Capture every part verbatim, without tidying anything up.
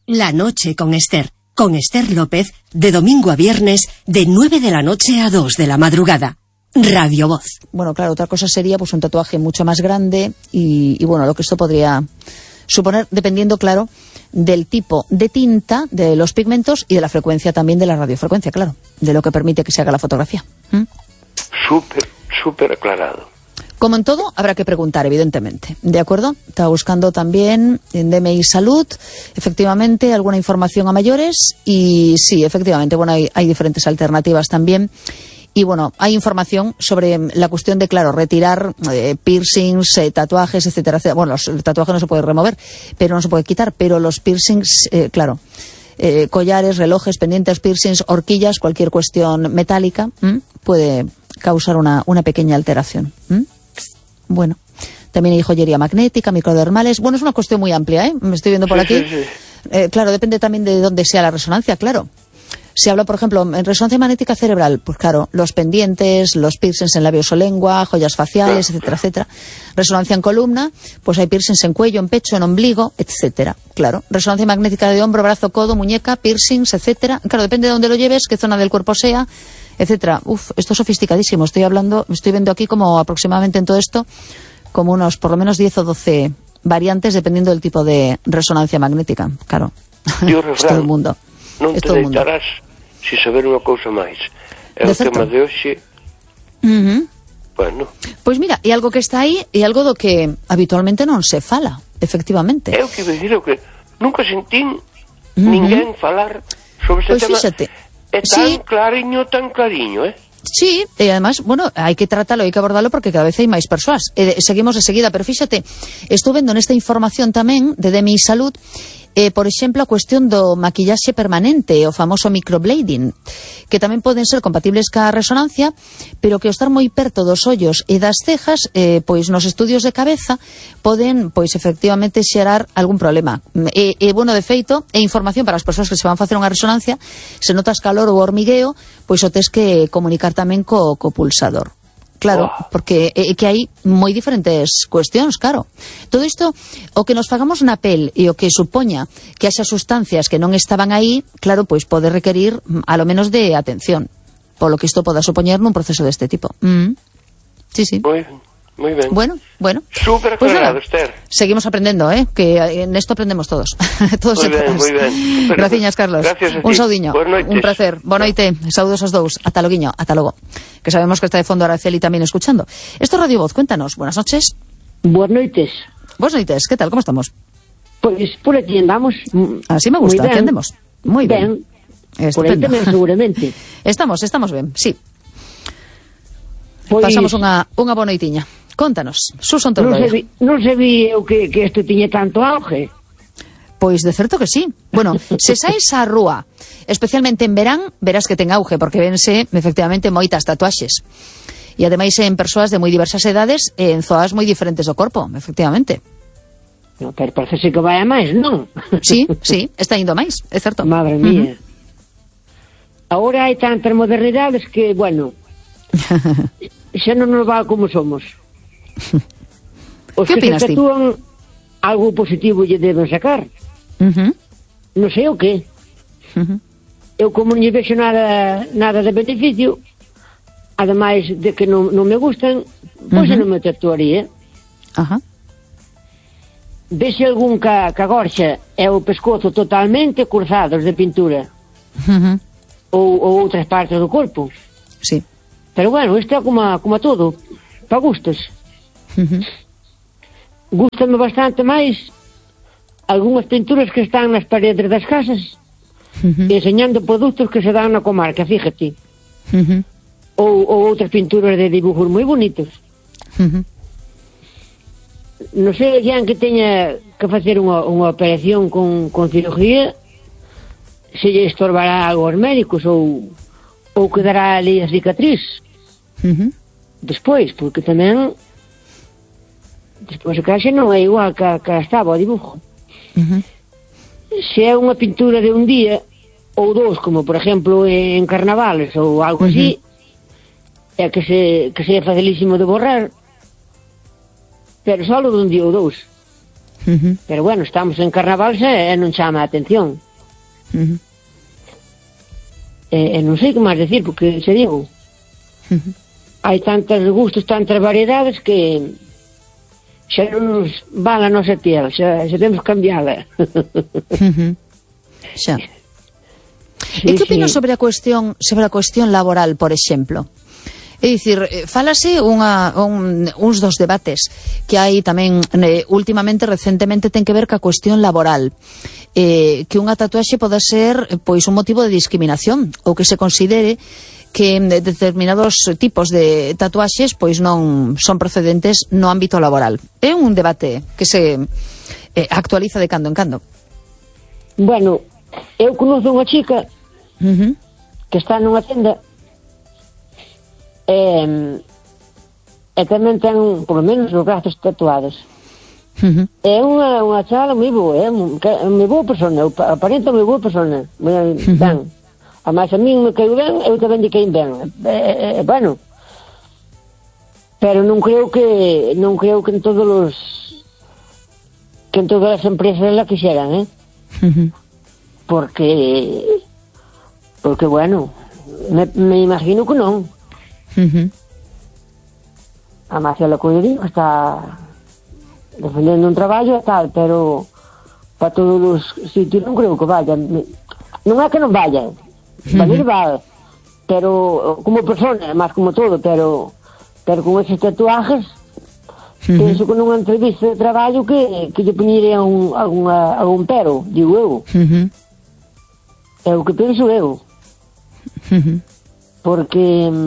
La noche con Esther, con Esther López, de domingo a viernes, de nueve de la noche a dos de la madrugada. Radio Voz. Bueno, claro, otra cosa sería pues un tatuaje mucho más grande y, y bueno, lo que esto podría suponer, dependiendo, claro, del tipo de tinta, de los pigmentos y de la frecuencia también de la radiofrecuencia, claro, de lo que permite que se haga la fotografía. ¿Mm? Súper, súper aclarado. Como en todo, habrá que preguntar, evidentemente. ¿De acuerdo? Estaba buscando también en D M I Salud, efectivamente, alguna información a mayores y sí, efectivamente, bueno, hay, hay diferentes alternativas también. Y bueno, hay información sobre la cuestión de, claro, retirar eh, piercings, eh, tatuajes, etcétera, etcétera. Bueno, los tatuajes no se puede remover, pero no se puede quitar, pero los piercings, eh, claro, eh, collares, relojes, pendientes, piercings, horquillas, cualquier cuestión metálica, ¿m? puede causar una, una pequeña alteración. ¿M? Bueno, también hay joyería magnética, microdermales. Bueno, es una cuestión muy amplia, ¿eh? Me estoy viendo por sí, aquí. Sí, sí. Eh, claro, depende también de dónde sea la resonancia, claro. Si habla, por ejemplo, en resonancia magnética cerebral, pues claro, los pendientes, los piercings en labios o lengua, joyas faciales, etcétera, etcétera. Resonancia en columna, pues hay piercings en cuello, en pecho, en ombligo, etcétera. Claro. Resonancia magnética de hombro, brazo, codo, muñeca, piercings, etcétera. Claro, depende de dónde lo lleves, qué zona del cuerpo sea, etcétera. Uf, esto es sofisticadísimo. Estoy hablando, estoy viendo aquí como aproximadamente en todo esto, como unos por lo menos diez o doce variantes dependiendo del tipo de resonancia magnética. Claro. Es todo el mundo. Non te deitarás se saber unha cousa máis. É o tema de hoxe. Uh-huh. Bueno. Pois mira, é algo que está aí e algo do que habitualmente non se fala, efectivamente. É o que dicir, que nunca sentín uh-huh. ninguén falar sobre ese pois tema. Fíxate. É tan sí. clariño, tan clariño, eh? Sí, e además, bueno, hai que tratarlo, hai que abordarlo porque cada vez hai máis persoas. E seguimos de seguida, pero fíxate, estou vendo nesta información tamén de D M I Salud, eh, por exemplo, a cuestión do maquillaxe permanente, o famoso microblading, que tamén poden ser compatibles ca resonancia, pero que ao estar moi perto dos ollos e das cejas, eh, pois nos estudios de cabeza poden, pois efectivamente, xerar algún problema. E, e bueno, de feito, é información para as persoas que se van facer unha resonancia, se notas calor ou hormigueo, pois o tes que comunicar tamén co, co pulsador. Claro, oh. porque é que hai moi diferentes cuestións, claro. Todo isto, o que nos fagamos na pel e o que supoña que haxa sustancias que non estaban aí, claro, pois pode requerir a lo menos de atención, polo que isto poda supoñer nun proceso deste tipo. Mm. Sí, sí. Moi ben, moi ben. Bueno, bueno. Súper aclarado, pues Esther. Seguimos aprendendo, ¿eh? Que en esto aprendemos todos. todos moi ben, moi ben. Gracias, Carlos. Gracias a ti. Un saudiño. Un placer. Boa noite. Saúdos aos dous. Ata loguiño. Ata logo. Que sabemos que está de fondo Araceli también escuchando. Esto es Radio Voz. Cuéntanos. Buenas noches. Buenas noites. Buenas noites. ¿Qué tal? ¿Cómo estamos? Pues por aquí andamos. Así me gusta. Aquí andemos. Muy bien. bien. Por aí tamén, seguramente. Estamos, estamos ben. Sí. Pois... Pasamos unha, unha boa noitiña. Contanos. Suson non se vi, non se vi eu que, que isto tiñe tanto auge. Pois de certo que sí. Bueno, se saes á rúa, especialmente en verán, verás que ten auge, porque vense efectivamente moitas tatuaxes. E ademais en persoas de moi diversas edades e en zoas moi diferentes do corpo, efectivamente. No, pero parece que vai a máis, non? Sí, sí, está indo a máis, é certo. Madre mía. Uh-huh. Agora hai tantas modernidades que, bueno, xa non nos va como somos. Os que, que opinas se tatúan ti? Algo positivo lle deben sacar. Uh-huh. Non sei o que. Uh-huh. Eu como non lle vexo nada, nada de beneficio, ademais de que non, non me gustan, pois uh-huh. non me tatuaría. Ajá. Uh-huh. Vese algún ca, ca gorxa e o pescozo totalmente cruzados de pintura. Uh-huh. ou, ou outras partes do corpo. Sí. Pero bueno, isto é como a, como a todo, para gustos. Uh-huh. Gústame bastante máis algunhas pinturas que están nas paredes das casas, uh-huh. enseñando produtos que se dan na comarca, fíjate. Uh-huh. Ou, ou outras pinturas de dibujos moi bonitos. Uh-huh. Non sei alguén que teña que facer unha, unha operación con, con cirugía, se lle estorbará algo aos médicos ou, ou quedará ali a cicatriz. Uh-huh. Despois, porque tamén despois a caixa non é igual que, que estaba o dibujo. Uh-huh. Se é unha pintura de un día ou dous, como por exemplo en carnavales ou algo uh-huh. así, é que se que se é facilísimo de borrar, pero só de un día ou dous. Uh-huh. Pero bueno, estamos en carnaval e non chama a atención. Uh-huh. E, e non sei que máis decir, porque se digo, uh-huh. hai tantos gustos, tantas variedades que xa non nos van a nosa piel, xa, xa temos que cambiala. Uh-huh. Xa. Sí, e que opinas sí. sobre a cuestión sobre a cuestión laboral, por exemplo? É dicir, fálase unha, un, uns dos debates que hai tamén eh, últimamente, recentemente, ten que ver ca cuestión laboral, eh, que unha tatuaxe poda ser pois un motivo de discriminación, ou que se considere que determinados tipos de tatuaxes pois non son procedentes no ámbito laboral. É un debate que se eh, actualiza de cando en cando. Bueno, eu conozco unha chica uh-huh. que está nunha tenda e, e tamén ten, por lo menos, os brazos tatuados. Uh-huh. É unha, unha chala moi boa, é moi boa persona, aparenta moi boa persona, moi uh-huh. ben. A máis a min me caiu ben, eu tamén de caí ben. E, e, bueno, pero non creo que non creo que en todos os que en todas as empresas la quixeran, eh? Uh-huh. Porque porque, bueno, me, me imagino que non. Uh-huh. A Macia la Cuiderín está defendendo un traballo e tal, pero para todos os sitios non creo que vayan. Non é que non vayan, uh-huh. van ir va, pero como persona, máis como todo, pero pero con esos tatuajes uh-huh. penso que nunha entrevista de traballo que, que lle poñiría un, alguna, algún pero, digo eu. Uh-huh. É o que penso eu. Uh-huh. Porque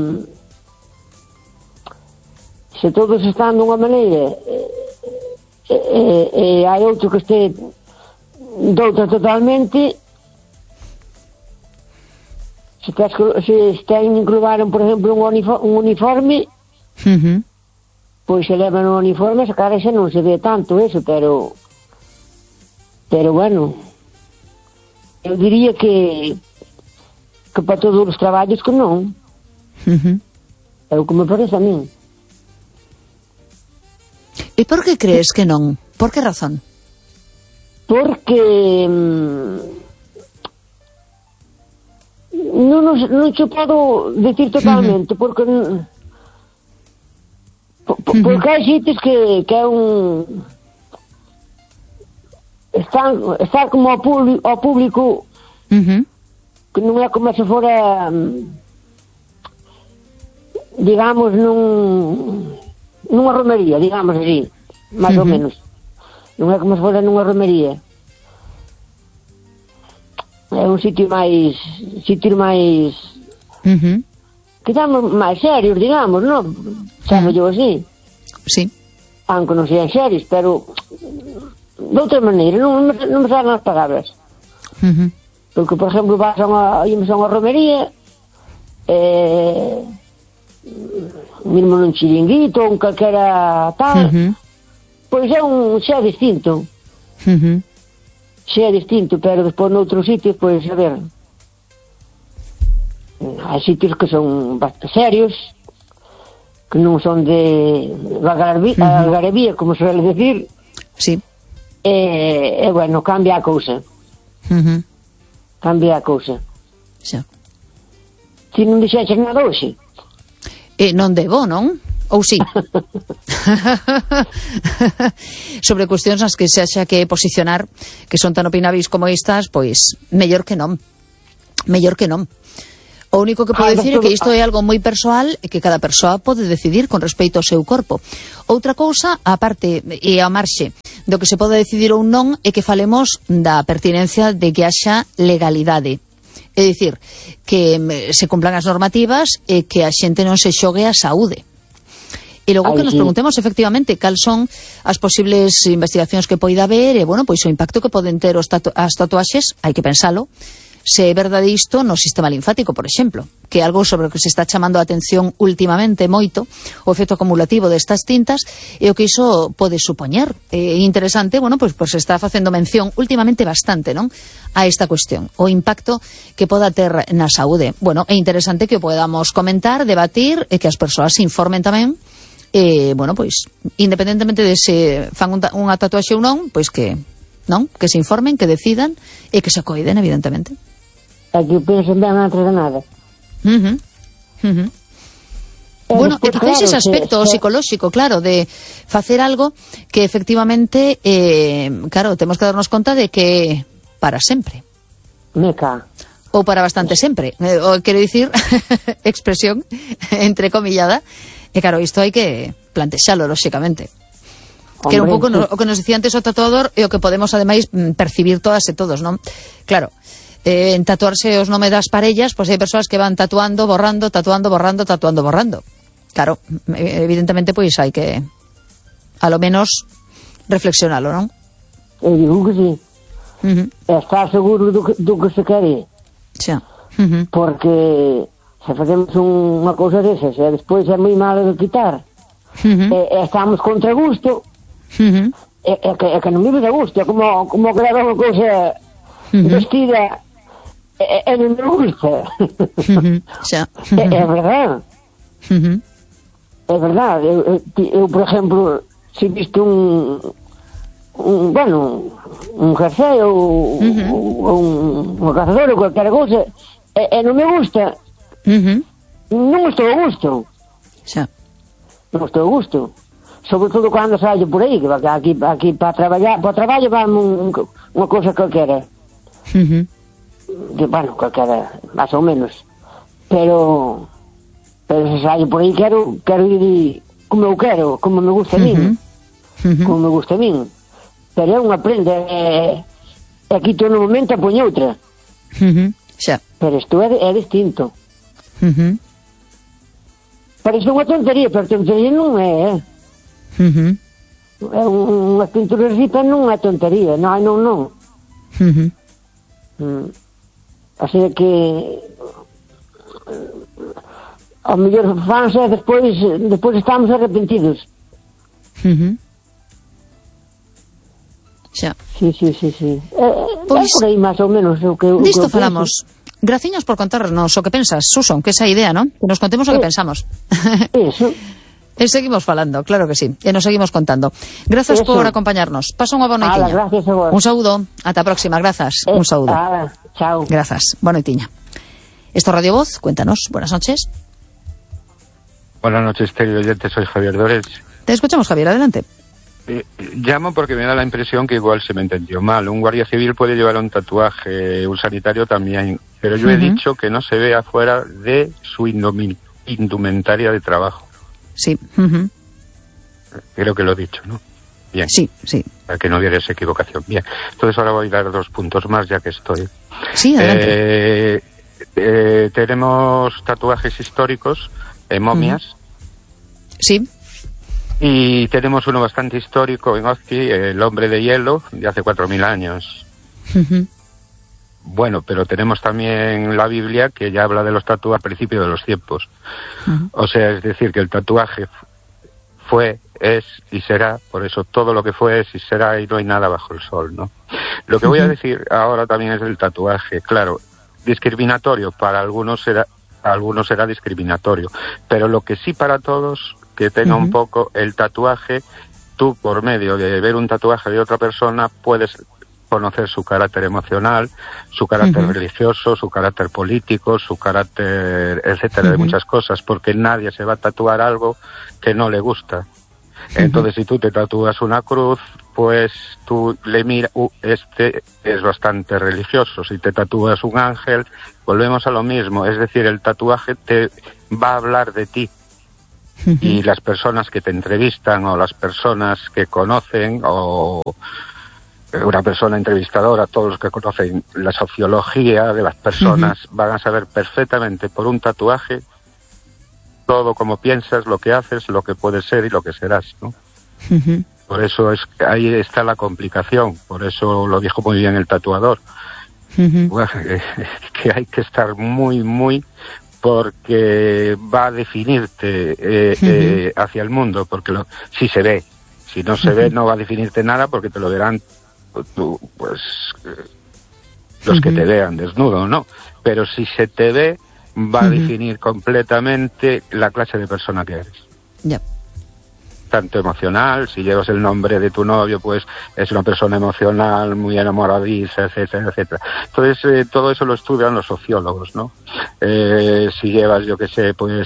se todos están dunha maneira e, e, e hai outro que este doutra totalmente, se, tes, se ten inclubaron, por exemplo, un, uniforme, un uniforme uh-huh. pois se levan un uniforme, esa cara xa non se ve tanto eso, pero pero bueno, eu diría que que para todos os traballos que non. Uh-huh. É o que me parece a min. E por que crees que non? Por que razón? Porque mmm, non, nos, non te podo decir totalmente, uh-huh. porque por, uh-huh. porque hai sitios que, que é un están, está como ao público, ao público uh-huh. que non é como se fora digamos nun nunha romería, digamos así, máis uh-huh. ou menos. Non é como se fora nunha romería. É un sitio máis sitio máis uh-huh. que estamos máis serios, digamos, non? Chamo yo así. Sí. Aunque non sean serios, pero de outra maneira, non, non me salen as palabras. Uh-huh. Porque, por exemplo, vas a unha, ímos a unha romería eh, mesmo nun chiringuito ou un calquera tal, uh-huh. pois é un xa distinto. Uh-huh. Xa distinto, pero despois noutros sitios, pois, a ver, hai sitios que son bastante serios, que non son de algarabía, uh-huh. algarabía como se suele decir. Sí. E, e bueno, cambia a cousa. Uh-huh. Cambia a cousa. Xa. Ti non dixeches nada hoxe? Eh, non debo, non? Ou sí? Sobre cuestións nas que se haxa que posicionar, que son tan opinables como estas, pois, mellor que non. Mellor que non. O único que podo dicir é que isto é algo moi persoal e que cada persoa pode decidir con respecto ao seu corpo. Outra cousa, a parte e a marxe do que se pode decidir ou non, é que falemos da pertinencia de que haxa legalidade. É dicir, que se cumplan as normativas e que a xente non se xogue a saúde. E logo que nos preguntemos efectivamente cal son as posibles investigacións que poida haber e, bueno, pois o impacto que poden ter os tatu as tatuaxes, hai que pensalo, se é verdade isto no sistema linfático, por exemplo, que é algo sobre o que se está chamando a atención últimamente moito, o efecto acumulativo destas tintas e o que iso pode supoñer. É interesante, bueno, pois, pois se está facendo mención últimamente bastante, non, a esta cuestión, o impacto que poda ter na saúde. Bueno, é interesante que o podamos comentar, debatir e que as persoas se informen tamén eh, bueno, pois, independentemente de se fan un ta- unha tatuaxe ou non, pois que, non? Que se informen, que decidan e que se coiden, evidentemente. É que pensen ben antes de nada. Uh -huh. Uh -huh. E Bueno, e despois, quizás claro, ese aspecto se, se... psicolóxico, claro, de facer algo que efectivamente, eh, claro, temos que darnos conta de que para sempre. Meca. Ou para bastante sempre. Eh, o, quero dicir, expresión entrecomillada. E claro, isto hai que plantexalo, lóxicamente. Hombre, Que era un pouco sí. no, o que nos dicía antes o tatuador e o que podemos, ademais, percibir todas e todos, non? Claro, eh, en tatuarse os nome das parellas, pois hai persoas que van tatuando, borrando, tatuando, borrando, tatuando, borrando. Claro, evidentemente, pois hai que, a lo menos, reflexionalo, non? Eu digo que sí. Uh -huh. É estar seguro do que, do que se quere. Xa. Uh -huh. Porque se facemos un, unha cousa desas e despois é moi malo de quitar, Uh -huh. e, e estamos contra gusto, Uh -huh. é, é, que, é que non vive de gusto, é como, como gravar unha cousa Uh -huh. vestida e, e non me gusta. Uh -huh. Xa. é, é verdade. Uh -huh. É verdade. Eu, eu, eu, por exemplo, se visto un, un bueno, un jersey ou, Uh-huh. ou un, un cazador ou qualquer cousa, e, e non me gusta, Uh -huh. non estou a gusto. Xa. Non estou a gusto. Sobre todo cando saio por aí, que va- que aquí, aquí para traballar, para o traballo vai un, un, unha cousa calquera. Uh -huh. Que, bueno, calquera, máis ou menos. Pero, pero se saio por aí quero, quero ir como eu quero, como me gusta a min. Uh -huh. Como me gusta a min. Pero é unha prenda, e, e aquí todo no momento a poñe outra. Uh -huh. Xa. Pero isto é, é distinto. Uh -huh. Parece unha tontería, pero tontería non é, eh? Uh -huh. É un, unhas pinturas ripas non é tontería, non, non, non. Uh -huh. Mm. Así que ao mellor fans e despois despois estamos arrepentidos. Uh -huh. Xa. Sí, sí, sí, sí. É, Pois, é por aí máis ou menos o que o Disto que eu falamos. Graciñas por contarnos o que pensas, Susan, que esa idea, non? Que nos contemos o que Sí. pensamos. penso. Eso. E seguimos falando, claro que sí. E nos seguimos contando. Grazas Eso. por acompañarnos. Pasa unha boa Ala, noitiña. gracias a vos. Un saúdo. Ata a próxima. Grazas. Eh, Un saúdo. ala, chao. Grazas. Boa noitiña. Esto Radio Voz. Cuéntanos. Buenas noches. Buenas noches, querido oyente, soy Javier Dores. Te escuchamos, Javier. Adelante. Eh, llamo porque me da la impresión que igual se me entendió mal. Un guardia civil puede llevar un tatuaje, un sanitario también, pero yo he Uh-huh. dicho que no se vea fuera de su indumi- indumentaria de trabajo. Sí. Uh -huh. Creo que lo he dicho, ¿no? Bien, Sí, sí. para que no hubiera esa equivocación. Bien, entonces ahora voy a dar dos puntos más ya que estoy. Sí, adelante. Eh, eh, tenemos tatuajes históricos, eh, momias, Sí. y tenemos uno bastante histórico en Ozki, el hombre de hielo, de hace cuatro mil años. Uh -huh. Bueno, pero tenemos también la Biblia que ya habla de los tatuajes al principio de los tiempos. Uh-huh. O sea, es decir, que el tatuaje fue, es y será, por eso todo lo que fue es y será y no hay nada bajo el sol, ¿no? Lo que voy a decir ahora también es del tatuaje, claro, discriminatorio, para algunos será, para algunos será discriminatorio, pero lo que sí para todos, que tenga Uh-huh. un poco el tatuaje, tú por medio de ver un tatuaje de otra persona puedes conocer su carácter emocional, su carácter Uh-huh. religioso, su carácter político, su carácter, etcétera, de Uh-huh. muchas cosas, porque nadie se va a tatuar algo que no le gusta. Entonces, si tú te tatúas una cruz, pues tú le miras, uh, este es bastante religioso. Si te tatúas un ángel, volvemos a lo mismo. Es decir, el tatuaje te va a hablar de ti. Uh-huh. Y las personas que te entrevistan o las personas que conocen o una persona entrevistadora, todos los que conocen la sociología de las personas, uh-huh, van a saber perfectamente por un tatuaje todo como piensas, lo que haces, lo que puedes ser y lo que serás, ¿no? Uh-huh. Por eso es ahí está la complicación, por eso lo dijo muy bien el tatuador. Uh-huh. Bueno, que hay que estar muy, muy, porque va a definirte eh, uh-huh, eh, hacia el mundo, porque lo, si se ve, si no se uh-huh, ve no va a definirte nada, porque te lo verán tú, pues eh, los uh-huh, que te vean desnudo, ¿no? Pero si se te ve, va uh-huh, a definir completamente la clase de persona que eres. Ya. tanto emocional. Si llevas el nombre de tu novio, pues es una persona emocional, muy enamoradiza, etcétera, etcétera. Entonces, eh, todo eso lo estudian los sociólogos, ¿no? Eh, si llevas, yo qué sé, pues,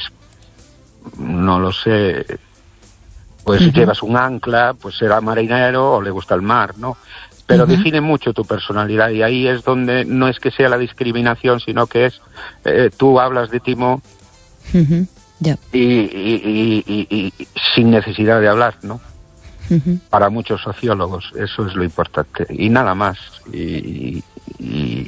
no lo sé, pues uh-huh. llevas un ancla, pues será marinero o le gusta el mar, ¿no? Pero uh-huh. define mucho tu personalidad, y ahí es donde no es que sea la discriminación, sino que es, eh, tú hablas de Timo uh-huh. yeah. y, y, y, y, y sin necesidad de hablar, ¿no? Uh-huh. Para muchos sociólogos eso es lo importante, y nada más. Y, y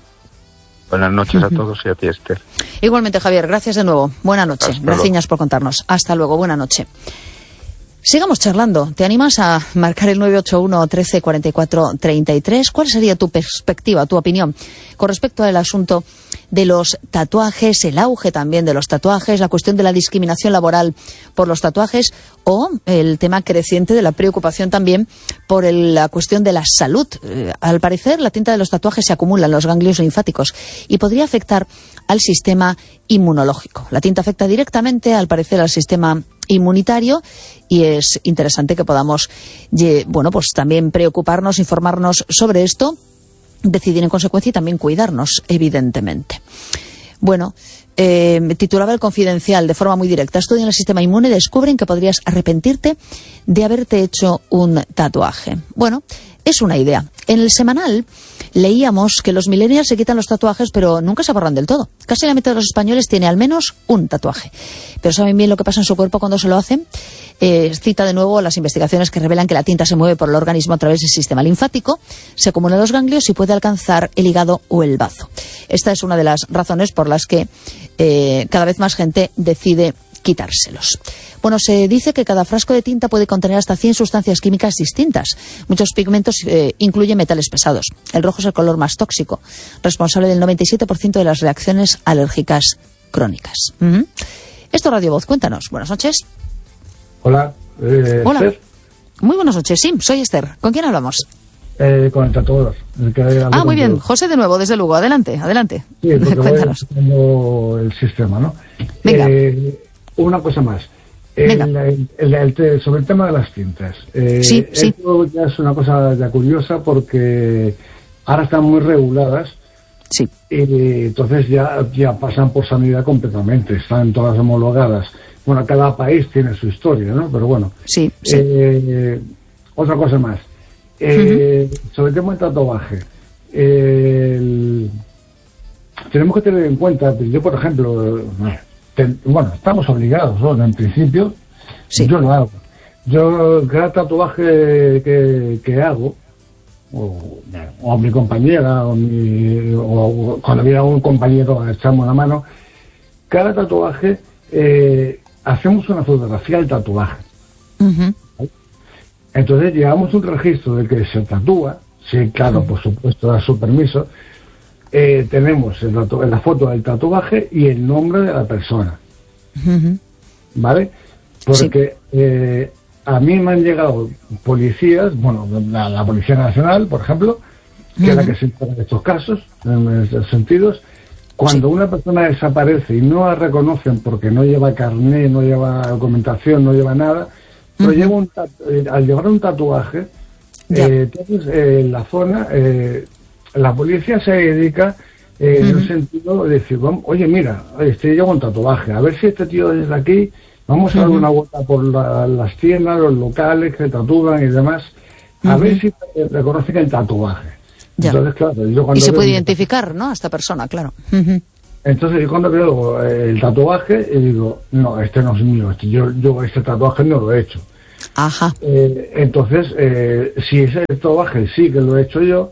buenas noches uh-huh. a todos y a ti, Esther. Igualmente, Javier, gracias de nuevo. Buena noche. Gracias por contarnos. Hasta luego. Buena noche. Sigamos charlando. ¿Te animas a marcar el nueve ocho uno, trece, cuarenta y cuatro, treinta y tres? ¿Cuál sería tu perspectiva, tu opinión con respecto al asunto de los tatuajes, el auge también de los tatuajes, la cuestión de la discriminación laboral por los tatuajes, o el tema creciente de la preocupación también por el, la cuestión de la salud? Eh, al parecer, la tinta de los tatuajes se acumula en los ganglios linfáticos y podría afectar al sistema inmunológico. La tinta afecta directamente, al parecer, al sistema inmunitario, y es interesante que podamos, bueno, pues también preocuparnos, informarnos sobre esto, decidir en consecuencia y también cuidarnos, evidentemente. Bueno, eh, titulaba El Confidencial de forma muy directa: estudian el sistema inmune, descubren que podrías arrepentirte de haberte hecho un tatuaje. Bueno, es una idea. En el semanal leíamos que los millennials se quitan los tatuajes, pero nunca se borran del todo. Casi la mitad de los españoles tiene al menos un tatuaje. Pero ¿saben bien lo que pasa en su cuerpo cuando se lo hacen? Eh, cita de nuevo las investigaciones que revelan que la tinta se mueve por el organismo a través del sistema linfático, se acumula en los ganglios y puede alcanzar el hígado o el bazo. Esta es una de las razones por las que eh, cada vez más gente decide quitárselos. Bueno, se dice que cada frasco de tinta puede contener hasta cien sustancias químicas distintas. Muchos pigmentos eh, incluyen metales pesados. El rojo es el color más tóxico, responsable del noventa y siete por ciento de las reacciones alérgicas crónicas. Uh-huh. Esto es Radio Voz, cuéntanos. Buenas noches. Hola. Eh, Hola. ¿Esther? Muy buenas noches, sí, soy Esther. ¿Con quién hablamos? Eh, con el tatuador. El que ah, muy contigo. bien. José de nuevo, desde Lugo. Adelante, adelante. Sí, porque cuéntanos. Voy el sistema, ¿no? Venga. Eh, una cosa más. El, el, el, el, sobre el tema de las tintas. Eh, sí, sí. Esto ya es una cosa ya curiosa porque ahora están muy reguladas. Sí. Y entonces ya, ya pasan por sanidad completamente. Están todas homologadas. Bueno, cada país tiene su historia, ¿no? Pero bueno. Sí, sí. Eh, otra cosa más. Eh, uh-huh. Sobre el tema del tatuaje. Eh, el, tenemos que tener en cuenta, yo por ejemplo... Ten, bueno, estamos obligados, ¿no? En principio, sí. Yo lo hago. Yo, cada tatuaje que, que hago, o, o a mi compañera, o, mi, o cuando viene un compañero a echarme la mano, cada tatuaje, eh, hacemos una fotografía del tatuaje. Uh-huh. ¿Vale? Entonces, llevamos un registro de que se tatúa, sí, claro, uh-huh. Por supuesto, da su permiso. Eh, tenemos el tatu- la foto del tatuaje y el nombre de la persona. Uh-huh. ¿Vale? Porque sí. eh, a mí me han llegado policías, bueno, la, la Policía Nacional, por ejemplo, que uh-huh. es la que se encarga de estos casos, en estos sentidos. Cuando sí. una persona desaparece y no la reconocen porque no lleva carné, no lleva documentación, no lleva nada, pero uh-huh. lleva un tatu- eh, al llevar un tatuaje, eh, entonces eh, en la zona... Eh, la policía se dedica eh, uh-huh. en el sentido de decir, vamos, oye, mira, este lleva un tatuaje, a ver si este tío desde aquí, vamos a dar uh-huh. una vuelta por la, las tiendas, los locales que tatúan y demás, a uh-huh. ver si reconocen el tatuaje. Ya. Entonces, claro, yo cuando y se veo, puede identificar, ¿no?, a esta persona, claro. Uh-huh. Entonces yo cuando veo el tatuaje, y digo, no, este no es mío, este, yo, yo este tatuaje no lo he hecho. Ajá. Eh, entonces, eh, si ese tatuaje sí que lo he hecho yo,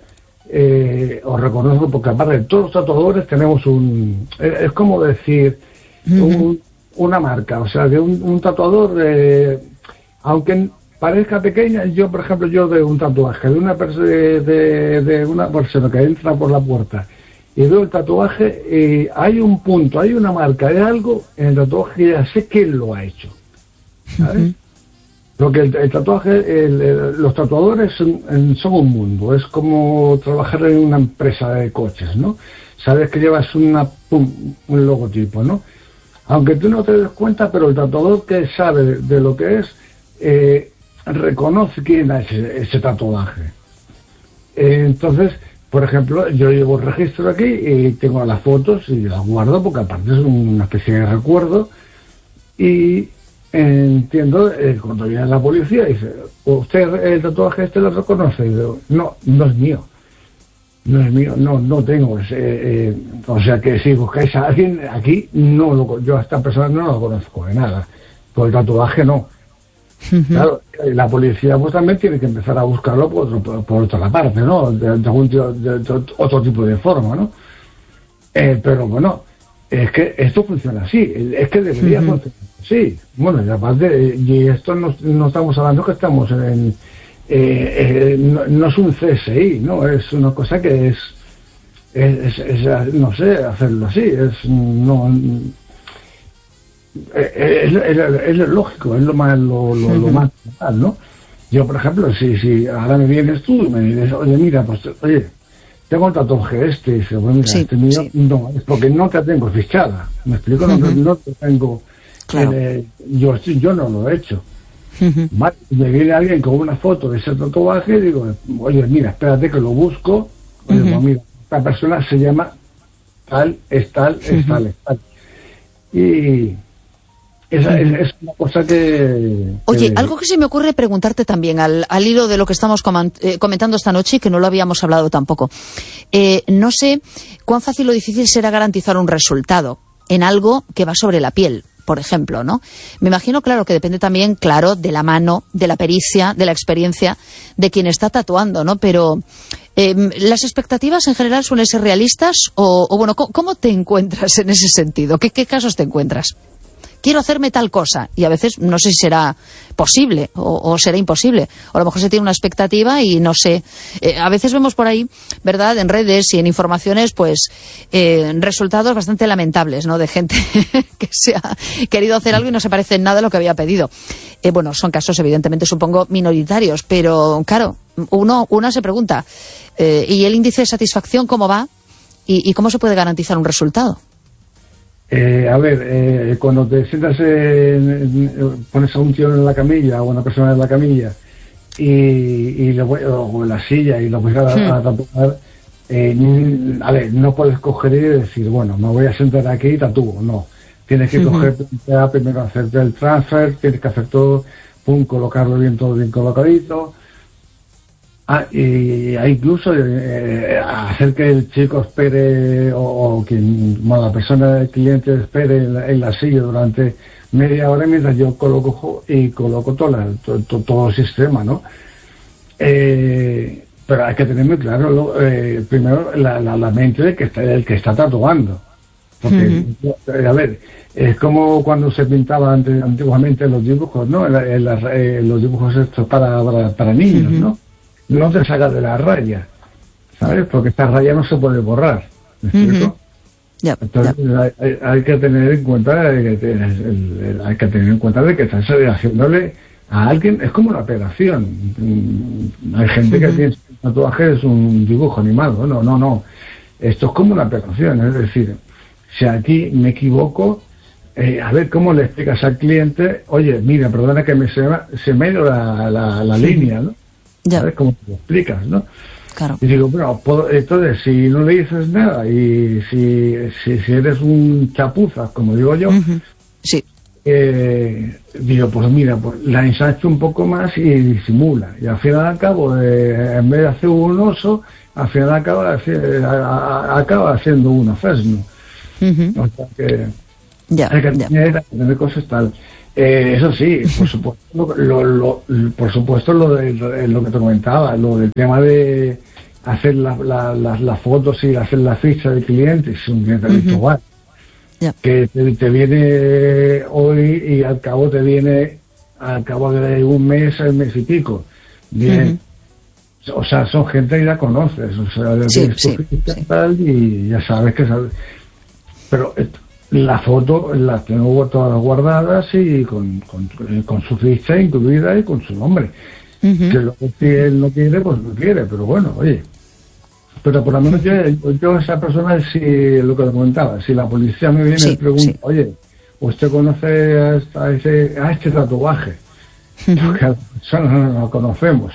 Eh, os reconozco porque aparte de todos los tatuadores tenemos un es, es como decir uh-huh. un, una marca, o sea que un, un tatuador eh, aunque parezca pequeña, yo por ejemplo yo de un tatuaje de una persona de, de, de una persona que entra por la puerta y veo el tatuaje, eh, hay un punto, hay una marca, hay algo en el tatuaje que ya sé quién lo ha hecho, ¿sabes? Uh-huh. Porque el, el tatuaje, el, el, los tatuadores son, son un mundo, es como trabajar en una empresa de coches, ¿no? Sabes que llevas una, pum, un logotipo, ¿no? Aunque tú no te des cuenta, pero el tatuador que sabe de, de lo que es, eh, reconoce quién ha ese, ese tatuaje. Eh, entonces, por ejemplo, yo llevo el registro aquí y tengo las fotos y las guardo porque aparte es una especie de recuerdo. Y entiendo, eh, cuando viene la policía dice, ¿usted el tatuaje este lo reconoce? Y digo, no, no es mío. No es mío, no, no tengo ese, eh, o sea que si buscáis a alguien aquí, no lo, yo a esta persona no lo conozco de nada, por el tatuaje no. Uh-huh. Claro, la policía pues también tiene que empezar a buscarlo por, otro, por, por otra parte, ¿no? De, de, algún, de, de, de otro tipo de forma, ¿no? Eh, pero bueno, es que esto funciona así, es que debería uh-huh. funcionar así. Bueno, y aparte, y esto no, no estamos hablando que estamos en... Eh, eh, no, no es un C S I, ¿no? Es una cosa que es, es, es, es no sé, hacerlo así, es no es, es, es, es lo lógico, es lo más lo, lo, lo más normal, ¿no? Yo, por ejemplo, si, si ahora me vienes tú y me dices, oye, mira, pues, oye, tengo el tatuaje este, y dice, bueno, mira, sí, este mío, sí. No, es porque no te tengo fichada, ¿me explico? Uh-huh. No, no te tengo, claro. eh, yo, yo no lo he hecho. Uh-huh. Vale, me viene alguien con una foto de ese tatuaje y digo, oye, mira, espérate que lo busco. Oye, uh-huh. pues mira, esta persona se llama tal, es tal, es uh-huh. tal, es tal. Y esa uh-huh. es, es una cosa que... Oye, que... algo que se me ocurre preguntarte también, al, al hilo de lo que estamos coment- eh, comentando esta noche y que no lo habíamos hablado tampoco. Eh, no sé cuán fácil o difícil será garantizar un resultado en algo que va sobre la piel, por ejemplo, ¿no? Me imagino, claro, que depende también, claro, de la mano, de la pericia, de la experiencia de quien está tatuando, ¿no? Pero, eh, ¿las expectativas en general suelen ser realistas? O, o bueno, ¿cómo, ¿cómo te encuentras en ese sentido? ¿Qué, qué casos te encuentras? Quiero hacerme tal cosa, y a veces no sé si será posible o, o será imposible, o a lo mejor se tiene una expectativa y no sé, eh, a veces vemos por ahí, ¿verdad?, en redes y en informaciones, pues eh, resultados bastante lamentables, ¿no?, de gente que se ha querido hacer algo y no se parece en nada a lo que había pedido. Eh, bueno, son casos evidentemente, supongo, minoritarios, pero claro, uno, una se pregunta, eh, ¿y el índice de satisfacción cómo va? ¿Y, y cómo se puede garantizar un resultado? Eh, a ver, eh, cuando te sientas, en, en, pones a un tío en la camilla o a una persona en la camilla y, y lo, o en la silla y lo voy a, hmm. a tatuar, eh, a ver, no puedes coger y decir, bueno, me voy a sentar aquí y tatúo, no. Tienes que hmm. coger primero hacerte el transfer, tienes que hacer todo, pum, colocarlo bien, todo bien colocadito. Ah, y hay incluso eh, hacer que el chico espere o, o quien, bueno, la persona, el cliente espere en la, en la silla durante media hora mientras yo coloco y coloco todo, la, todo, todo, todo el sistema, ¿no? Eh, pero hay que tener muy claro, lo, eh, primero, la, la, la mente del que está, el que está tatuando. Porque, uh-huh. a ver, es como cuando se pintaban antiguamente los dibujos, ¿no? En, en, la, en los dibujos estos para, para, para niños, uh-huh. ¿no? No te sacas de la raya, ¿sabes? Porque esta raya no se puede borrar, ¿me explico? Uh-huh. Yep, Entonces yep. Hay, hay que tener en cuenta de que el, el, el, hay que tener en cuenta de que estás haciéndole a alguien, es como una operación. Hay gente uh-huh. que piensa que el tatuaje es un dibujo animado, no, no, no. Esto es como una operación, es decir, si aquí me equivoco, eh, a ver cómo le explicas al cliente, oye, mira, perdona que me se, se me ha ido la, la, la sí. línea, ¿no? Ya. ¿Sabes cómo te lo explicas, no? Claro. Y digo, bueno, puedo, entonces, si no le dices nada y si, si, si eres un chapuzas, como digo yo, uh-huh. sí. eh, digo, pues mira, pues la ensancho un poco más y disimula. Y al final al cabo, eh, en vez de hacer un oso, al final acaba, acaba, acaba haciendo un ofesno. Uh-huh. O sea que ya, hay que ya. tener, tener cosas tal. Eh, eso sí, por supuesto, lo, lo, lo, por supuesto lo, de, lo, lo que te comentaba, lo del tema de hacer las la, la, la fotos y hacer la ficha del cliente, es un cliente habitual, uh-huh. yeah. que te, te viene hoy y al cabo te viene al cabo de un mes, el mes y pico. Bien, uh-huh. o sea, son gente que ya conoces, o sea, sí, sí, sí. tal, y ya sabes que sabes, pero la foto la tengo todas guardadas y con, con, con su ficha incluida y con su nombre. Uh-huh. Que lo que si él no quiere, pues no quiere, pero bueno, oye. Pero por lo menos yo, yo esa persona, si lo que le comentaba, si la policía me viene sí, y pregunta, sí. oye, ¿usted conoce a, esta, a, ese, a este tatuaje? porque a la persona no la conocemos.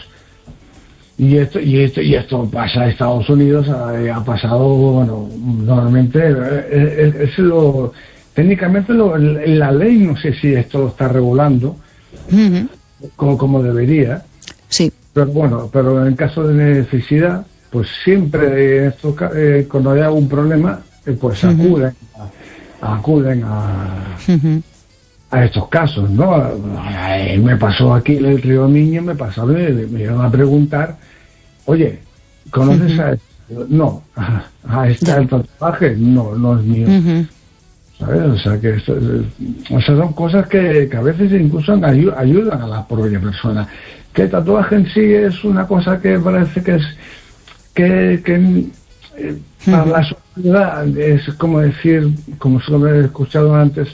Y esto, y esto, y esto pasa a Estados Unidos, ha, ha pasado, bueno, normalmente, es, es lo, técnicamente lo, la ley, no sé si esto lo está regulando, uh-huh. como, como debería. Sí. Pero bueno, pero en caso de necesidad, pues siempre esto, eh, cuando haya un problema, eh, pues uh-huh. acuden, a, acuden a, uh-huh. a estos casos, ¿no? Ay, me pasó aquí en el Río Miño, me pasó, me, me iban a preguntar, oye, ¿conoces uh-huh. a esto? No. ¿A, a este el tatuaje? No, no es mío. Uh-huh. ¿Sabes? O sea, que esto, o sea, son cosas que, que a veces incluso ayudan a la propia persona. Que el tatuaje en sí es una cosa que parece que es que, que eh, para uh-huh. la sociedad es como decir, como se lo he escuchado antes,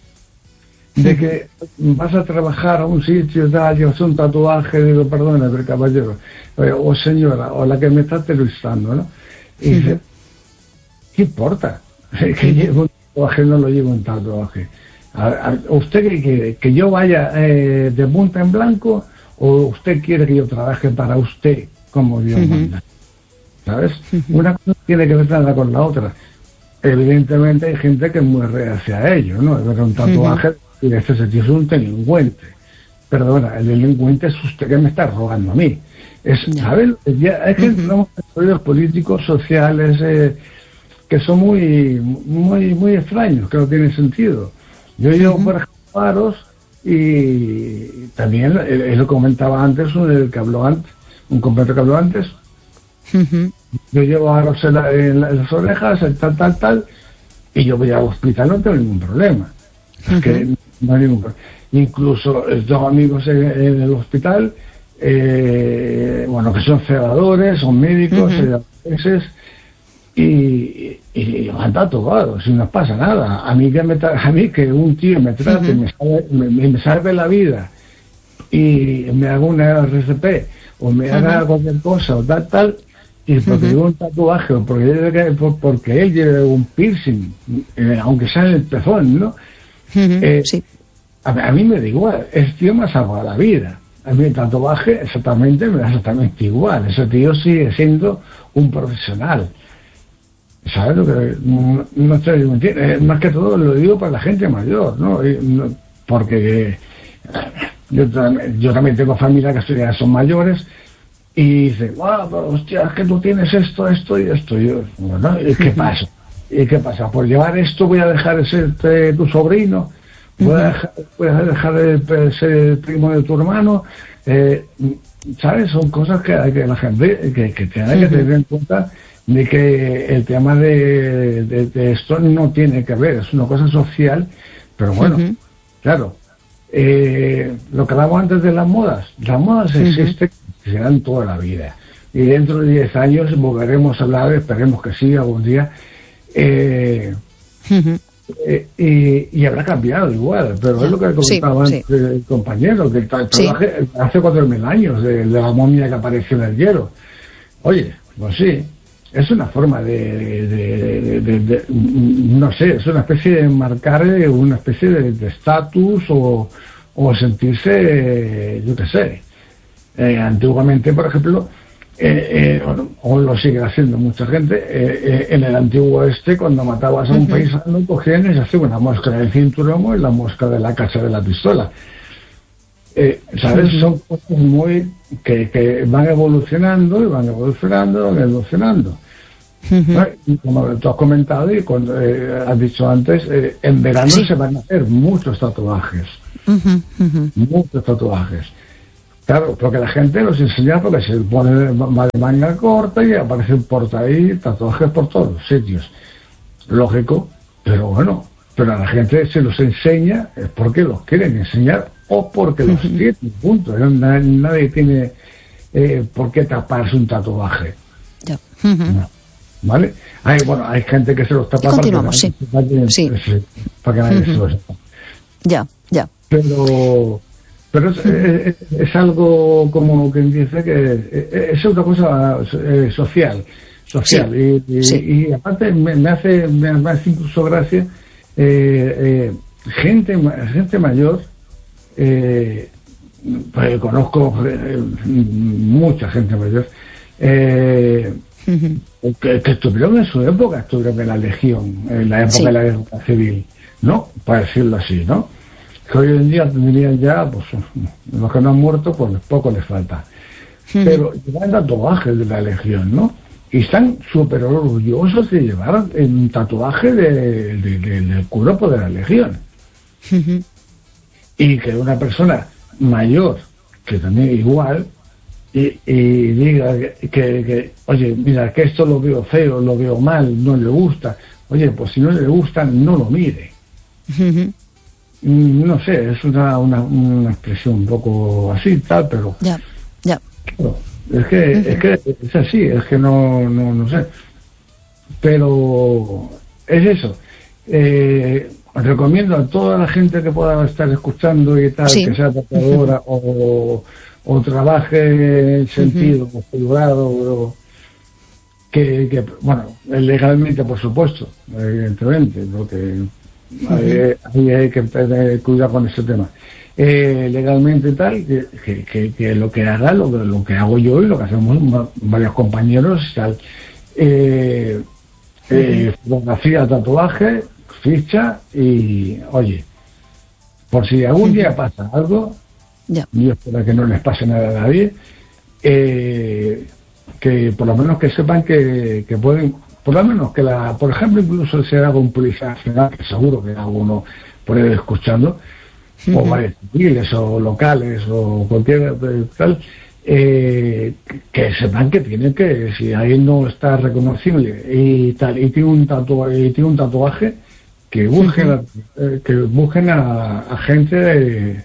de uh-huh. que vas a trabajar a un sitio, tal, y haces un tatuaje, digo, perdona, pero caballero, o señora, o la que me está entrevistando, ¿no? Y uh-huh. dice, ¿qué importa? Que llevo un tatuaje, no lo llevo un tatuaje. A, a, ¿Usted que quiere? ¿Que yo vaya eh, de punta en blanco? ¿O usted quiere que yo trabaje para usted como Dios uh-huh. manda? ¿Sabes? Uh-huh. Una cosa tiene que ver nada con la otra. Evidentemente hay gente que es muy reacia a ello, ¿no? Ver un tatuaje uh-huh. y este sentido es un delincuente. Perdona, el delincuente es usted que me está rogando a mí. Es, ¿sabes? Ya, es que tenemos uh-huh. estudios políticos, sociales, eh, que son muy, muy, muy extraños, que no tienen sentido. Yo llevo, uh-huh. por ejemplo, paros. Y también, él lo comentaba antes, el que habló antes, un compañero que habló antes, uh-huh. yo llevo aros en, la, en, la, en las orejas, tal, tal, tal, y yo voy al hospital, no tengo ningún problema. Uh-huh. Que no hay ningún problema. Incluso tengo amigos en, en el hospital, eh, bueno, que son celadores, son médicos, uh-huh. celadores, y, y van tatuados y no pasa nada. A mí que me tra- a mí que un tío me trate, uh-huh. me, salve, me, me salve la vida y me haga una R C P o me uh-huh. haga cualquier cosa o tal, tal, y porque uh-huh. llevo un tatuaje o porque, por, porque él lleve un piercing, eh, aunque sea en el pezón, ¿no? Uh-huh. Eh, sí. a, a mí me da igual, ese tío me ha salvado la vida. A mí el tatuaje exactamente me da exactamente igual. Ese tío sigue siendo un profesional. ¿Sabes lo que? No, no estoy mintiendo. Eh, más que todo lo digo para la gente mayor, ¿no? Y, no porque eh, yo, yo también tengo familia que ya son mayores y dicen, wow, pero hostia, es que tú tienes esto, esto y esto. Y yo, bueno, ¿y qué pasa? ¿Y qué pasa? Por llevar esto voy a dejar de ser te, tu sobrino, voy a dejar, voy a dejar de ser el primo de tu hermano. Eh, ¿Sabes? Son cosas que, que la gente que, que tiene que tener en cuenta, de que el tema de, de, de esto no tiene que ver, es una cosa social, pero bueno, uh-huh. claro, eh, lo que hablamos antes de las modas, las modas uh-huh. existen, serán toda la vida, y dentro de diez años volveremos a hablar, esperemos que sí, algún día, eh, uh-huh. eh, y, y habrá cambiado igual, pero es lo que comentaba sí, antes sí. el compañero, que el trabaje sí. hace cuatro mil años, de, de la momia que apareció en el hielo. Oye, pues sí, es una forma de, de, de, de, de, no sé, es una especie de marcar una especie de estatus o, o sentirse, yo qué sé. Eh, antiguamente, por ejemplo, eh, eh, bueno, o lo sigue haciendo mucha gente, eh, eh, en el antiguo oeste, cuando matabas a un uh-huh. paisano, cogían y se hacía una mosca del cinturón y la mosca de la cacha de la pistola. Eh, ¿Sabes? Uh-huh. Son cosas muy que, que van evolucionando y van evolucionando, van evolucionando. Uh-huh. ¿No? Y como tú has comentado y cuando eh, has dicho antes, eh, en verano sí. se van a hacer muchos tatuajes. Uh-huh. Uh-huh. Muchos tatuajes. Claro, porque la gente los enseña porque se pone va de manga corta y aparecen por ahí tatuajes por todos los sitios. Lógico, pero bueno, pero a la gente se los enseña es porque los quieren enseñar o porque los uh-huh. tienen, punto. Nadie, nadie tiene eh, por qué taparse un tatuaje. Yeah. Uh-huh. No. ¿Vale? Hay, bueno, hay gente que se los tapa continuamos, para que, sí. para que, sí. para que nadie uh-huh. se los sepa. Ya, ya. Pero... Pero es, es, es algo como quien dice que es una cosa eh, social, social sí, y, y, sí. y aparte me, me hace me, me hace incluso gracia eh, eh, gente gente mayor eh, pues, conozco eh, mucha gente mayor eh, uh-huh. que, que estuvieron en su época, estuvieron en la Legión, en la época sí. de la guerra civil, ¿no? Para decirlo así, ¿no? Que hoy en día tendrían ya, pues, los que no han muerto, pues poco les falta. Uh-huh. Pero llevan tatuajes de la Legión, ¿no? Y están súper orgullosos de llevar un tatuaje de, de, de, del cuerpo de la Legión. Uh-huh. Y que una persona mayor, que también igual, y, y diga que, que, que, oye, mira, que esto lo veo feo, lo veo mal, no le gusta. Oye, pues si no le gusta, no lo mire. Uh-huh. No sé, es una, una, una expresión un poco así, tal, pero... Ya, ya. Claro, es que, uh-huh. es que es así, es que no, no, no sé. Pero es eso. Eh... Recomiendo a toda la gente que pueda estar escuchando y tal, sí. que sea tatuadora o, o trabaje en sentido uh-huh. privado, o, que, que, bueno, legalmente, por supuesto, evidentemente, porque uh-huh. hay, hay, hay que tener cuidado con ese tema. Eh, legalmente tal, que, que, que, que lo que haga, lo, lo que hago yo y lo que hacemos varios compañeros, tal, eh, uh-huh. eh, fotografía, tatuaje, ficha y, oye, por si algún día pasa algo, yeah. yo espero que no les pase nada a nadie, eh, que por lo menos que sepan que, que pueden, por lo menos que la, por ejemplo, incluso se haga un policía nacional, que seguro que alguno por ahí escuchando, uh-huh. o varios civiles o locales o cualquier tal, eh, que sepan que tienen que, si alguien no está reconocible y tal, y tiene un tatuaje, y tiene un tatuaje que busquen, uh-huh. eh, que busquen a, a gente de,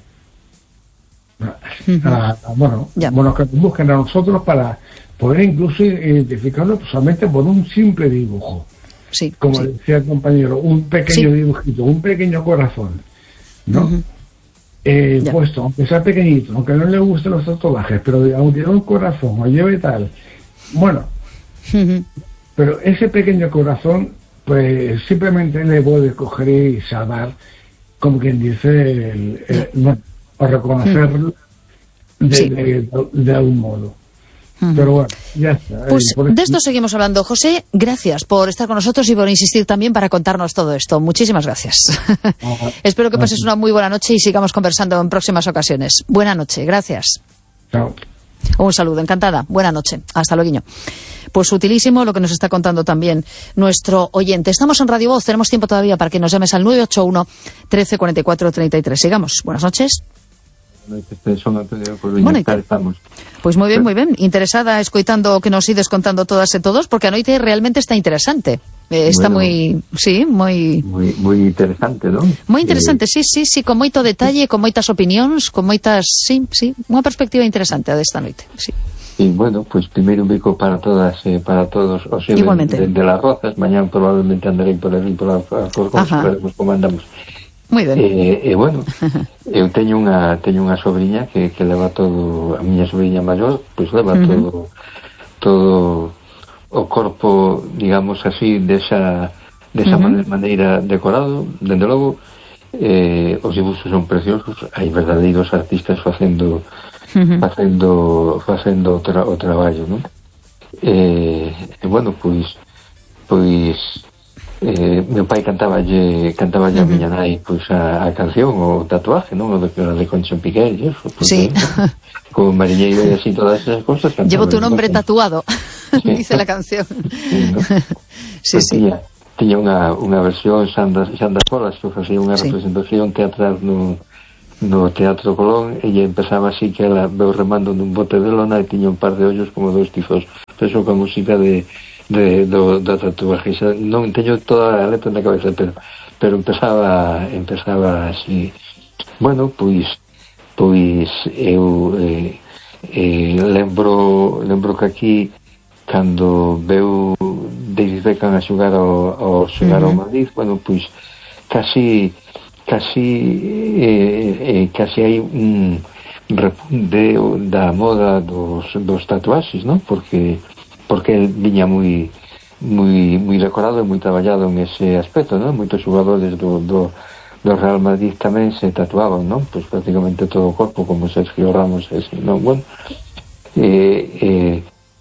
a, a, a, bueno, yeah. bueno, que busquen a nosotros para poder incluso identificarlo solamente por un simple dibujo. Sí, como sí. decía el compañero, un pequeño sí. dibujito, un pequeño corazón, ¿no? Uh-huh. Eh, yeah. Puesto, aunque sea pequeñito, aunque no le gusten los tatuajes, pero aunque lleve un corazón o lleve tal, bueno, uh-huh. pero ese pequeño corazón, pues simplemente le puede coger y salvar, como quien dice, el, el, bueno, o reconocerlo de, sí. de, de, de algún modo. Uh-huh. Pero bueno, ya está. Pues eh, de esto seguimos hablando. José, gracias por estar con nosotros y por insistir también para contarnos todo esto. Muchísimas gracias. Uh-huh. Espero que pases uh-huh. una muy buena noche y sigamos conversando en próximas ocasiones. Buena noche, gracias. Chao. Un saludo, encantada. Buena noche. Hasta luego. Pues utilísimo lo que nos está contando también nuestro oyente. Estamos en Radio Voz, tenemos tiempo todavía para que nos llames al nueve ocho uno, trece, cuarenta y cuatro, treinta y tres. Sigamos. Buenas noches. Bueno, estamos. Pues muy bien, muy bien. Interesada escoitando que nos ides contando todas e todos, porque a noite realmente está interesante. Eh, está bueno, moi, sí, moi moi moi interesante, non? Moi interesante, eh... sí, sí, sí, con moito detalle, con moitas opinións, con moitas, sí, sí, unha perspectiva interesante a desta noite, sí. Y bueno, pues primeiro un bico para todas, eh, para todos os de, de, de las Rozas. Mañán probablemente andarei por aí por as Corcóns, veremos como andamos. Moi ben. E eh, eh, bueno, eu teño unha teño unha sobrinha que, que leva todo, a miña sobrinha maior, pois pues leva uh-huh. todo todo o corpo, digamos así, desa desa uh-huh. maneira decorado, dende logo, eh, os dibuxos son preciosos, hai verdadeiros artistas facendo uh-huh. facendo facendo o, tra, o traballo, non? Eh, e bueno, pois pois Eh, meu pai cantaballe cantaballe uh-huh. a miña nai pois a, a canción, o tatuaje, non? O de, o de Concha Piqué e eso, pues, sí. como mariñeiro e así todas esas cosas. Llevo tu nombre cosas. Tatuado, sí. Dice la canción. Sí, ¿no? Sí, pues sí. Tiña, tiña unha, unha versión Xan das, Xan das Colas, que facía unha sí. representación teatral no, no Teatro Colón, e empezaba así que ela veu remando nun bote de lona e tiña un par de ollos como dos tifos. Eso con música de de do, do tatuaje. Non teño toda a letra na cabeza, pero pero empezaba empezaba así. Bueno, pois pois eu eh, eh, lembro lembro que aquí cando veu David Beckham a xogar ao, ao xogar uh-huh. ao Madrid, bueno, pois casi casi eh, eh, casi hai un repunte da moda dos, dos tatuaxes, non? Porque porque el viña moi moi moi decorado e moi traballado en ese aspecto, non? Moitos xogadores do, do, do Real Madrid tamén se tatuaban, non? Pois prácticamente todo o corpo, como Sergio Ramos, ese, non? Bueno, eh, eh,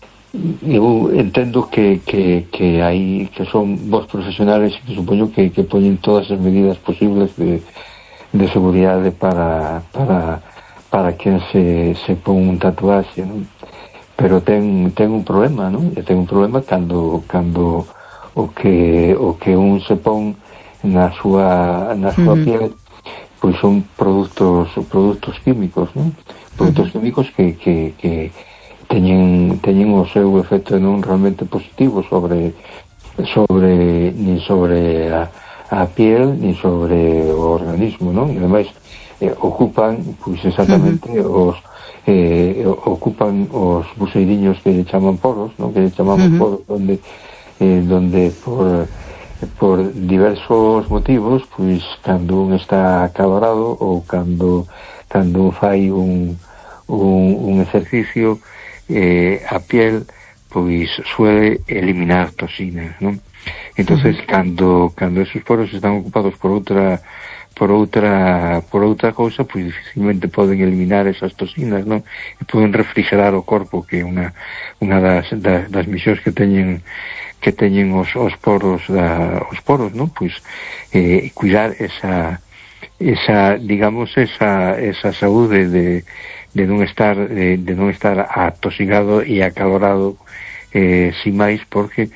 eu entendo que, que, que hai que son vos profesionales e que supoño que, que poñen todas as medidas posibles de, de seguridade para para, para quen se, se pon un tatuaxe, non? Pero ten, ten un problema, non? E ten un problema cando, cando o que o que un se pon na súa na súa uh-huh. piel, pois son produtos produtos químicos, non? Produtos uh-huh. químicos que, que, que teñen teñen o seu efecto non realmente positivo sobre sobre nin sobre a, a piel nin sobre o organismo, non? E ademais eh, ocupan pois exactamente uh-huh. os eh, ocupan os buseiriños que lle chaman poros, non? Que lle chamamos uh-huh. poros, donde eh, donde por por diversos motivos, pois cando un está acalorado ou cando cando fai un un, un exercicio, eh, a piel pois suele eliminar toxinas, non? Entonces uh-huh. cando cando esos poros están ocupados por outra por outra por outra cousa, pois dificilmente poden eliminar esas toxinas, non? E poden refrigerar o corpo, que é unha unha das das, das misións que teñen que teñen os os poros da os poros, non? Pois eh cuidar esa esa digamos esa esa saúde de de non estar de, de non estar atosigado e acalorado eh, sin máis, porque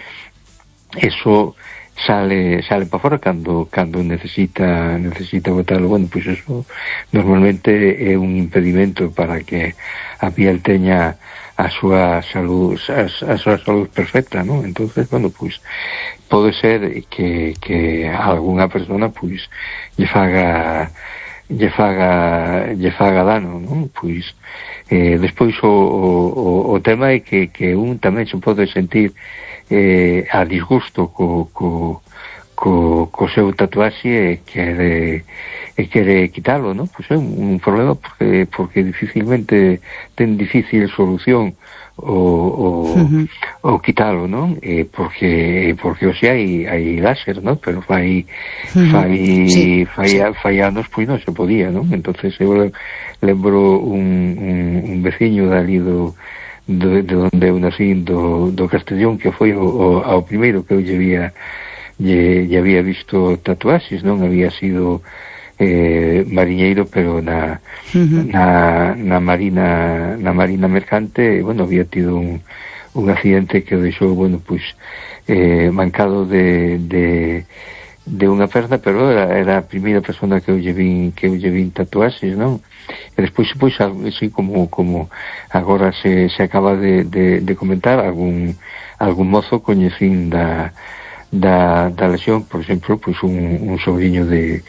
eso sale sale para fora cando cando necesita necesita botarlo. Bueno, pois eso normalmente é un impedimento para que a piel teña a súa salud a, a súa salud perfecta, non? Entonces, bueno, pois pode ser que que algunha persona pois lle faga lle faga lle faga dano, non? Pois eh, despois o, o, o tema é que, que un tamén se pode sentir eh, a disgusto co, co, co, co seu tatuaxe e quere, e quere quitalo, non? Pois é un, un problema porque, porque dificilmente ten difícil solución o, o, uh-huh. o quitalo, non? Eh, porque porque o sea, hai hai láser, non? Pero fai uh-huh. fai sí, fai, sí. fai anos pois non se podía, non? Entonces eu lembro un, un, un veciño dali do de, de onde eu nací, do, do Castellón, que foi o, o, ao primeiro que eu lle había lle, lle había visto tatuaxes, non? Había sido eh, mariñeiro, pero na, uh-huh. na na marina na marina mercante, bueno, había tido un, un accidente que o deixou, bueno, pois eh, mancado de, de de unha perna, pero era, era a primeira persona que eu lle vin que eu lle vin tatuaxes, non? E despois, pois, así como como agora se, se acaba de, de, de comentar, algún algún mozo coñecín da da, da lesión, por exemplo, pois un, un sobrinho de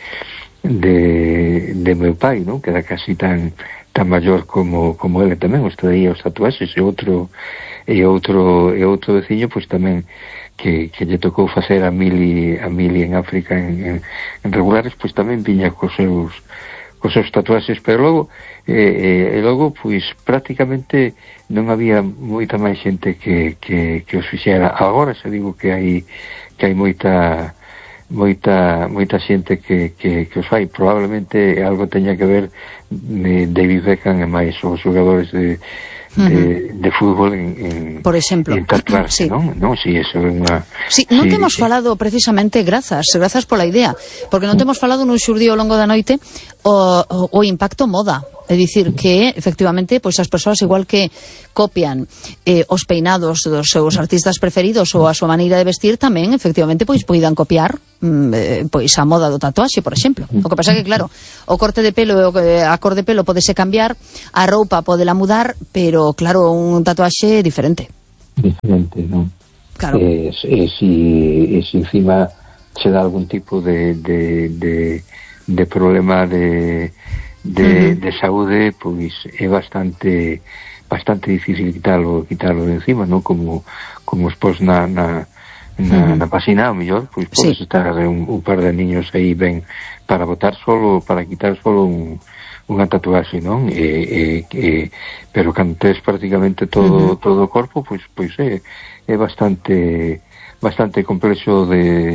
de, de meu pai, non? Que era casi tan tan maior como como ele tamén, os traía os tatuaxes, e outro e outro e outro veciño, pois tamén que, que lle tocou facer a mili a mili en África en, en, en regulares, pois tamén viña cos seus cos seus tatuaxes, pero logo e, e logo pois prácticamente non había moita máis xente que, que, que os fixera. Agora se digo que hai que hai moita moita moita xente que, que, que os fai. Probablemente algo teña que ver de David Beckham e máis os xogadores de de, de fútbol en, en por exemplo, en tatuarse, sí. non? Non, si, eso é unha... Sí, non sí, temos sí. falado precisamente, grazas, grazas pola idea, porque non temos falado nun xurdido ao longo da noite o, o, o impacto moda. É dicir que, efectivamente, pois as persoas igual que copian eh, os peinados dos seus artistas preferidos ou a súa maneira de vestir, tamén, efectivamente, pois poidan copiar mm, eh, pois a moda do tatuaxe, por exemplo. O que pasa é que, claro, o corte de pelo e a cor de pelo podese cambiar, a roupa podela mudar, pero, claro, un tatuaxe é diferente. Diferente, non? Claro. E, e, si, e si encima se dá algún tipo de, de, de, de problema de... De, uh-huh. de saúde, pois é bastante bastante difícil quitarlo quitarlo de encima, non? Como como expós na na, na, uh-huh. na página, ao mellor, pois podes sí. estar un, un par de niños aí ben para botar solo, para quitar solo un, unha tatuaxe, non? E, e, e, pero cando tes prácticamente todo uh-huh. todo o corpo, pois pois é, é bastante bastante complexo de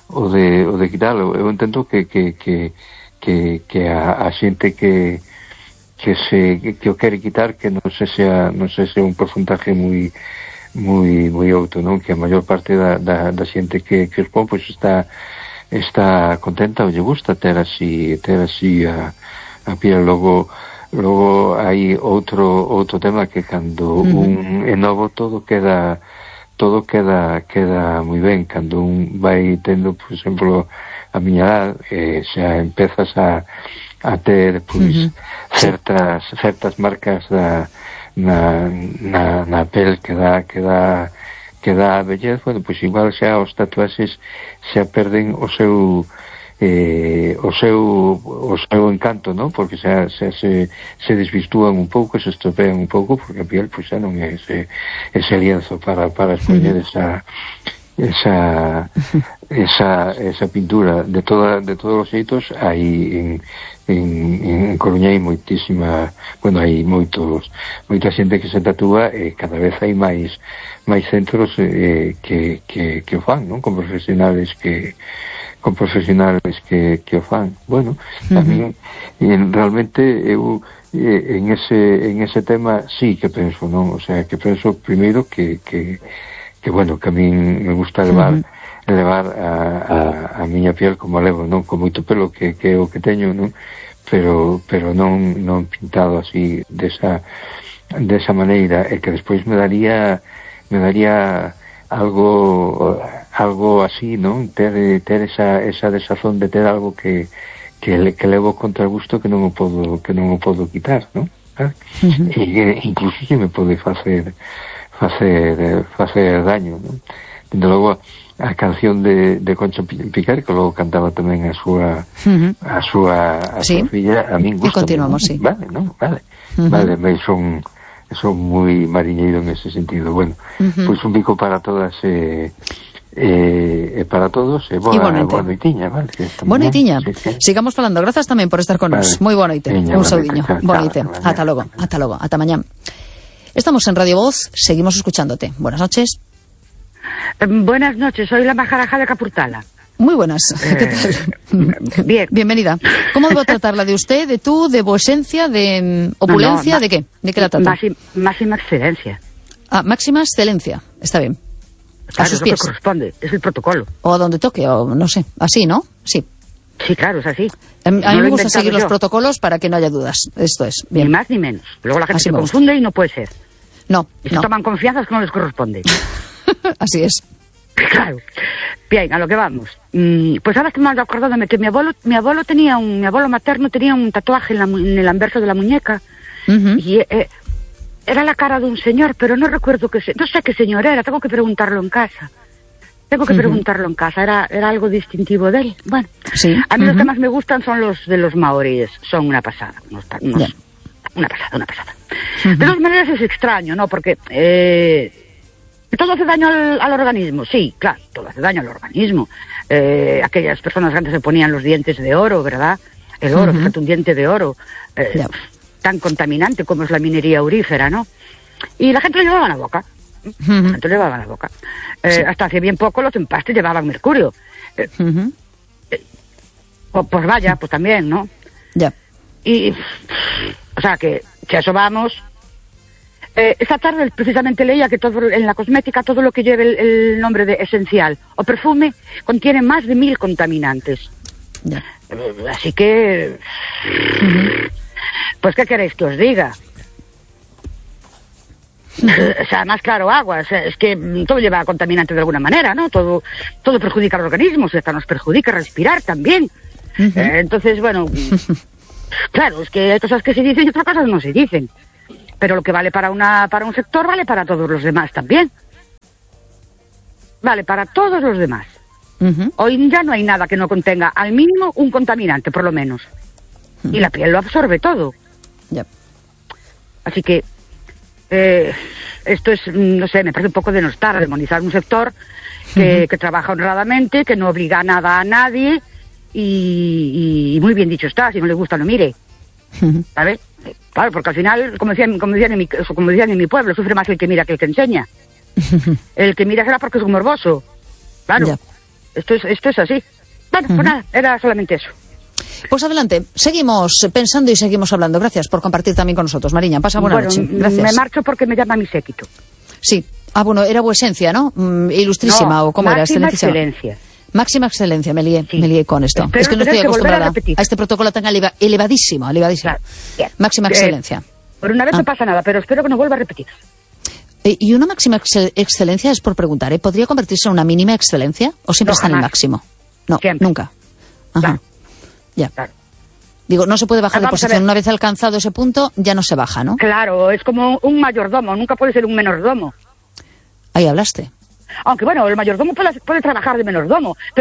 o de, o de quitalo. Eu entendo que que, que, que, que a, a xente que que se que, que o quere quitar, que non se sea non se sea un porcentaje moi moi moi alto, non? Que a maior parte da, da, da xente que, que os pon, pois está está contenta ou lle gusta ter así ter así a, a piel. Logo logo hai outro outro tema, que cando uh-huh. un é novo todo queda todo queda queda moi ben. Cando un vai tendo, por exemplo, a miña edad, eh, xa empezas a a ter pois uh-huh. certas certas marcas da na na na pel que dá que dá que dá a vellez. Bueno, pois igual xa os tatuaxes xa perden o seu eh, o seu o seu encanto, non? Porque xa, xa se, se desvirtúan un pouco, se estropean un pouco, porque a piel pois xa non é ese, ese lienzo para, para escoller esa esa esa esa pintura. De toda de todos os xeitos hai en en, en Coruña hai moitísima, bueno, hai moitos moita xente que se tatúa, e cada vez hai máis máis centros eh, que, que, que o fan, non? Con profesionales que con profesionales que, que o fan. Bueno, tamén uh-huh. realmente eu eh, en ese en ese tema sí que penso, non? O sea, que penso primeiro que que, que bueno, que a min me gusta levar uh-huh. levar a, a, a miña piel como levo, non? Con moito pelo que, que é o que teño, non? Pero pero non non pintado así desa desa maneira, e que despois me daría me daría algo algo así, non? Ter ter esa esa desazón de ter algo que que que levo contra gusto, que non o podo que non o podo quitar, non? ¿Ah? Uh-huh. E incluso que me pode facer facer facer daño, non? Dende logo a canción de, de Concha Piquer, que logo cantaba tamén a súa uh-huh. a súa a sí. súa filla, a min gusta. E continuamos, sí. Vale, non? Vale. Uh-huh. Vale, mas son son moi mariñeiro en ese sentido. Bueno, uh-huh. pois un bico para todas e eh, eh, para todos e boa, boa noitiña, vale? Boa noitiña. Sí, sí. Sigamos falando. Grazas tamén por estar con vale. nos. Moi boa noite. Un saudiño. Boa noite. Ata logo, ata logo, ata mañán. Estamos en Radio Voz, seguimos escuchándote. Buenas noches. Eh, buenas noches, soy la Majaraja de Capurtala. Muy buenas, eh, ¿qué tal? Bien. Bienvenida. ¿Cómo debo tratarla? ¿De usted, de tú, de vuesencia, de um, opulencia? No, no, ¿de qué? ¿De qué la trata? Máxima, máxima excelencia. Ah, máxima excelencia, está bien. Claro, a sus es lo pies. que corresponde, es el protocolo. O a donde toque, o no sé, así, ¿no? Sí. Sí, claro, es así. A mí, a mí no me gusta seguir yo. los protocolos para que no haya dudas. Esto es, bien. Ni más ni menos. Luego la gente así se confunde gusta. Y no puede ser. No, y se no. toman confianzas que no les corresponde. Así es. Claro. Bien, a lo que vamos. Mm, pues ahora estoy mal acordándome que mi abuelo, mi abuelo tenía un, mi abuelo materno tenía un tatuaje en, la, en el anverso de la muñeca. Uh-huh. Y eh, era la cara de un señor, pero no recuerdo qué, no sé qué señor era, tengo que preguntarlo en casa. Tengo que uh-huh. preguntarlo en casa, era, era algo distintivo de él. Bueno, sí. A mí uh-huh. los que más me gustan son los de los maoríes, son una pasada, unos, unos, yeah. una pasada, una pasada. Uh-huh. De todas maneras es extraño, ¿no? Porque eh, todo hace daño al, al organismo, sí, claro, todo hace daño al organismo. Eh, aquellas personas que antes se ponían los dientes de oro, ¿verdad? El oro, uh-huh. un diente de oro, eh, yeah. tan contaminante como es la minería aurífera, ¿no? Y la gente lo llevaba en la boca. Uh-huh. La gente lo llevaba en la boca. Eh, sí. Hasta hace bien poco los empastes llevaban mercurio. Eh, uh-huh. eh, pues, pues vaya, pues también, ¿no? Ya. Yeah. Y, o sea, que, que a eso vamos. Eh, esta tarde precisamente leía que todo en la cosmética todo lo que lleve el, el nombre de esencial o perfume contiene más de mil contaminantes. Yeah. Eh, así que, uh-huh. pues ¿qué queréis que os diga? O sea, más claro, agua, o sea, es que todo lleva contaminante de alguna manera, ¿no? Todo todo perjudica al organismo, o sea, hasta nos perjudica respirar también. Uh-huh. Eh, entonces, bueno, claro, es que hay cosas que se dicen y otras cosas no se dicen. Pero lo que vale para una para un sector vale para todos los demás también. Vale para todos los demás. Uh-huh. Hoy ya no hay nada que no contenga al mínimo un contaminante, por lo menos. Uh-huh. Y la piel lo absorbe todo. Yep. Así que eh, esto es, no sé, me parece un poco denostar, demonizar un sector que, uh-huh. que trabaja honradamente, que no obliga nada a nadie y, y muy bien dicho está, si no le gusta no mire. Uh-huh. ¿Sabes? Claro, porque al final, como decían, como decían, en, mi, como decían en mi pueblo, sufre más el que mira que el que enseña. El que mira será porque es un morboso. Claro. Yeah. esto es, esto es así. Bueno, uh-huh. pues nada, era solamente eso. Pues adelante, seguimos pensando y seguimos hablando. Gracias por compartir también con nosotros, Mariña. Pasa buena bueno, noche. Gracias. Me marcho porque me llama mi séquito. Sí. Ah, bueno, era vuesencia, ¿no? Mm, ilustrísima, no, ¿o cómo era? Máxima excelencia. Máxima excelencia, me lié, sí. me lié con esto. Espero es que no estoy acostumbrada a, a este protocolo tan eleva, elevadísimo, elevadísimo. Claro. Máxima excelencia. Eh, por una vez ah. no pasa nada, pero espero que no vuelva a repetir. Eh, y una máxima ex excelencia es por preguntar, ¿eh? ¿Podría convertirse en una mínima excelencia? ¿O siempre no, está en el máximo? No, siempre. Nunca. Ajá. Claro. Ya. Claro. Digo, no se puede bajar ah, de posición. Una vez alcanzado ese punto, ya no se baja, ¿no? Claro, es como un mayordomo, nunca puede ser un menordomo. Ahí hablaste. Aunque bueno, el mayordomo puede, puede trabajar de menordomo, pero